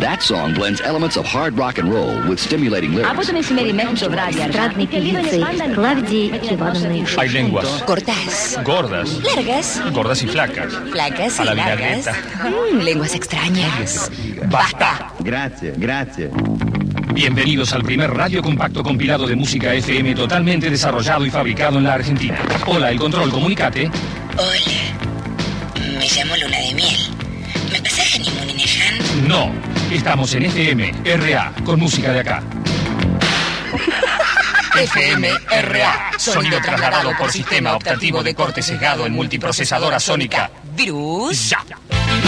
That song blends elements of hard rock and roll with stimulating lyrics. Hay lenguas. Cortas. Gordas. Largas. Gordas y flacas. Flacas A y la largas. vinagreta. Lenguas extrañas. Basta. Grazie. Bienvenidos al primer radio compacto compilado de música FM totalmente desarrollado y fabricado en la Argentina. Hola, el control, comunicate. Hola. Me llamo Luna de Miel. ¿Me pasás Honeymoon in a Hand? No, estamos en FM, RA, con música de acá. FM, RA, sonido trasladado por sistema optativo de corte sesgado en multiprocesadora sónica. Virus. Ya.